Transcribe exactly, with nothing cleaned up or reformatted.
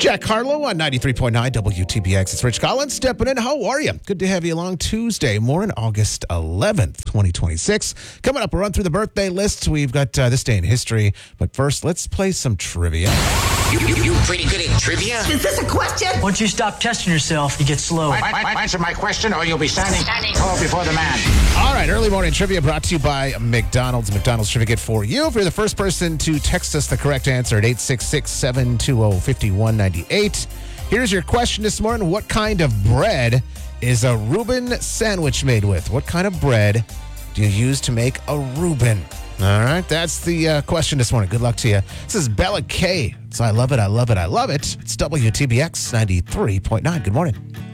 Jack Harlow on ninety-three point nine W T B X. It's Rich Collins stepping in. How are you? Good to have you along Tuesday morning, August eleventh, twenty twenty-six. Coming up, we'll run through the birthday lists. We've got uh, this day in history. But first, let's play some trivia. You, you, you pretty good at trivia? Is this a question? Once you stop testing yourself, you get slow. I, I, I answer my question or you'll be standing, standing tall before the man. All right, early morning trivia brought to you by McDonald's. McDonald's trivia for you. If you're the first person to text us the correct answer at eight six six, seven two zero, five one nine eight. Here's your question this morning. What kind of bread is a Reuben sandwich made with? What kind of bread do you use to make a Reuben? All right, that's the uh, question this morning. Good luck to you. This is Bella K. So I love it, I love it, I love it. It's W T B X ninety-three point nine. Good morning.